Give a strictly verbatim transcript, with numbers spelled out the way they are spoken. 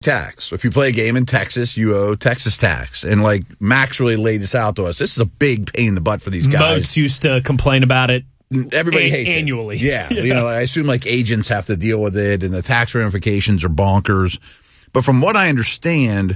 tax. So if you play a game in Texas, you owe Texas tax. And like Max really laid this out to us. This is a big pain in the butt for these guys. Moats used to complain about it. Everybody an- hates annually. it. Yeah, yeah. You know, I assume like agents have to deal with it, and the tax ramifications are bonkers. But from what I understand,